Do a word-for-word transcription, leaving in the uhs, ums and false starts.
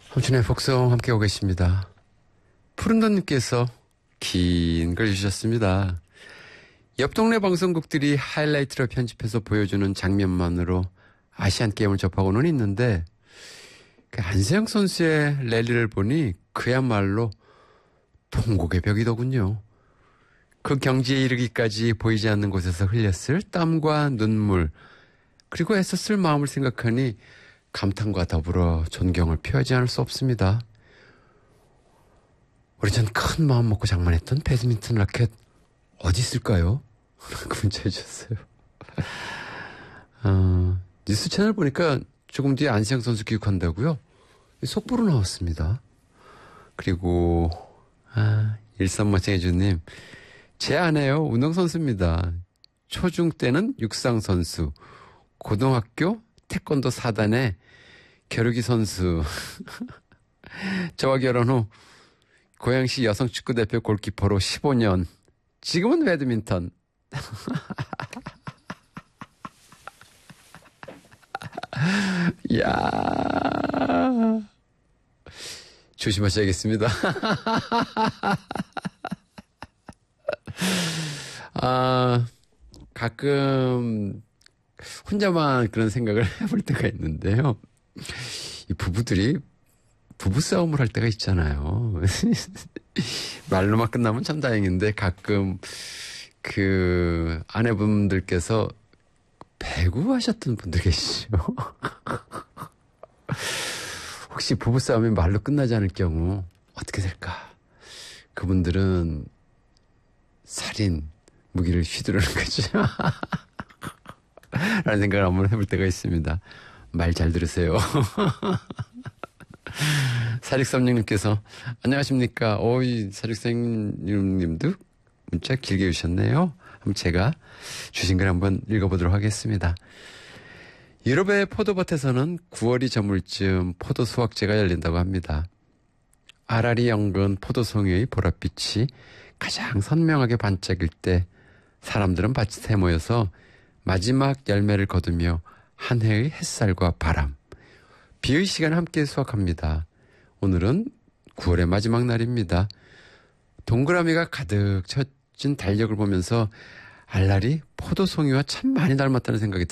함춘의 복성 함께 오고 계십니다. 푸른돈님께서 긴 글 주셨습니다. 옆 동네 방송국들이 하이라이트로 편집해서 보여주는 장면만으로 아시안 게임을 접하고는 있는데 그 안세영 선수의 랠리를 보니 그야말로 통곡의 벽이더군요. 그 경지에 이르기까지 보이지 않는 곳에서 흘렸을 땀과 눈물 그리고 애썼을 마음을 생각하니 감탄과 더불어 존경을 표하지 않을 수 없습니다. 우리 전 큰 마음 먹고 장만했던 배드민턴 라켓 어디 있을까요? 라고 문자 주셨어요. 어, 뉴스 채널 보니까 조금 뒤에 안세영 선수 교육한다고요? 속보로 나왔습니다. 그리고 아, 일삼마청해주님 제 아내요 운동선수입니다. 초중 때는 육상선수, 고등학교 태권도 사단의 겨루기 선수. 저와 결혼 후 고양시 여성축구대표 골키퍼로 십오 년. 지금은 배드민턴. 이야. 조심하셔야겠습니다. 아, 가끔 혼자만 그런 생각을 해볼 때가 있는데요. 이 부부들이 부부싸움을 할 때가 있잖아요. 말로만 끝나면 참 다행인데 가끔 그 아내분들께서 배구하셨던 분들 계시죠. 혹시 부부싸움이 말로 끝나지 않을 경우 어떻게 될까? 그분들은 살인, 무기를 휘두르는 거죠. 라는 생각을 한번 해볼 때가 있습니다. 말 잘 들으세요. 사육삼육님께서 안녕하십니까. 오이 사육삼육님도 문자 길게 주셨네요. 그럼 제가 주신 글 한번 읽어보도록 하겠습니다. 유럽의 포도밭에서는 구월이 저물쯤 포도 수확제가 열린다고 합니다. 아라리 연근 포도송이의 보랏빛이 가장 선명하게 반짝일 때 사람들은 밭에 모여서 마지막 열매를 거두며 한 해의 햇살과 바람, 비의 시간을 함께 수확합니다. 오늘은 구월의 마지막 날입니다. 동그라미가 가득 쳐진 달력을 보면서 알날이 포도송이와 참 많이 닮았다는 생각이